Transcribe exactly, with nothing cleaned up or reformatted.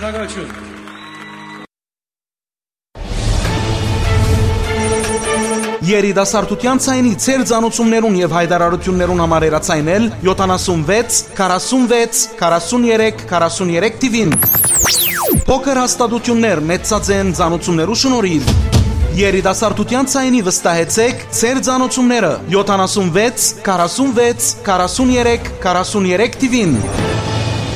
Շնորհակալություն։ Երիտասարդության ցայնի ծեր ցանուցումներուն եւ հայտարարություններուն համար երացայնել յոթանասունվեց քառասունվեց քառասուններեք քառասուններեք տիվին։ Փոքր հաստատություններ մեծածեն ցանուցումներու շնորհիվ։ Երիտասարդության ցայնի վստահեցեք ծեր ցանուցումները յոթանասունվեց քառասունվեց քառասուններեք քառասուններեք տիվին։